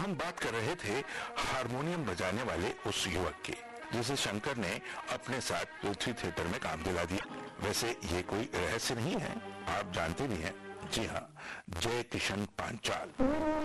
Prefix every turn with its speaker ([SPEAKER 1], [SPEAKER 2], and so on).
[SPEAKER 1] हम बात कर रहे थे हारमोनियम बजाने वाले उस युवक की, जिसे शंकर ने अपने साथ पृथ्वी थिएटर में काम दिला दिया। वैसे ये कोई रहस्य नहीं है, आप जानते भी हैं। जी हाँ, जय किशन पांचाल।